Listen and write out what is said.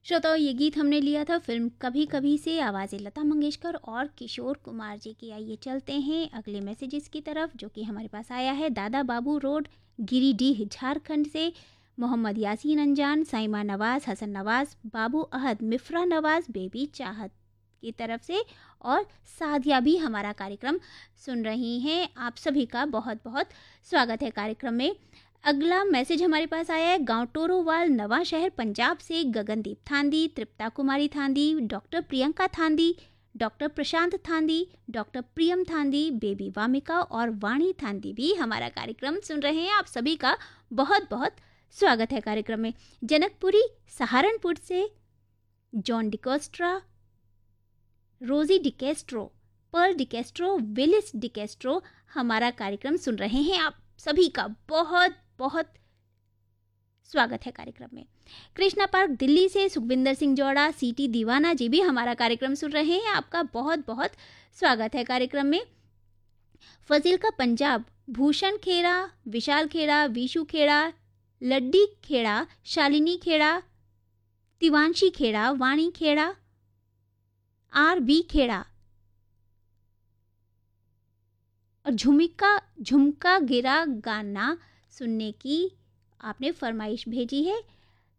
श्रोताओं, ये गीत हमने लिया था फिल्म कभी कभी से। आवाज़ें लता मंगेशकर और किशोर कुमार जी की। आइए चलते हैं अगले मैसेजेस की तरफ, जो कि हमारे पास आया है दादा बाबू रोड, गिरिडीह, झारखंड से। मोहम्मद यासीन अंजान, साइमा नवाज़, हसन नवाज़, बाबू अहद, मिफ्रा नवाज़, बेबी चाहत की तरफ से। और सादिया भी हमारा कार्यक्रम सुन रही हैं। आप सभी का बहुत बहुत स्वागत है कार्यक्रम में। अगला मैसेज हमारे पास आया है गांव टोरोवाल, नवा शहर, पंजाब से। गगनदीप थांदी, तृप्ता कुमारी थांदी, डॉक्टर प्रियंका थांदी, डॉक्टर प्रशांत थांदी, डॉक्टर प्रियम थांदी, बेबी वामिका और वाणी थांदी भी हमारा कार्यक्रम सुन रहे हैं। आप सभी का बहुत बहुत स्वागत है कार्यक्रम में। जनकपुरी सहारनपुर से जॉन डिकोस्ट्रा, रोजी डिकेस्ट्रो, पर्ल डिकेस्ट्रो, विलिस डिकेस्ट्रो हमारा कार्यक्रम सुन रहे हैं। आप सभी का बहुत बहुत स्वागत है कार्यक्रम में। कृष्णा पार्क दिल्ली से सुखविंदर सिंह जौड़ा, सीटी दीवाना जी भी हमारा कार्यक्रम सुन रहे हैं। आपका बहुत बहुत स्वागत है कार्यक्रम में। फजील का पंजाब, भूषण खेड़ा, विशाल खेड़ा, विशु खेड़ा, लड्डी खेड़ा, शालिनी खेड़ा, तिवांशी खेड़ा, वाणी खेड़ा, आर बी खेड़ा और झुमका गिरा गाना सुनने की आपने फरमाइश भेजी है।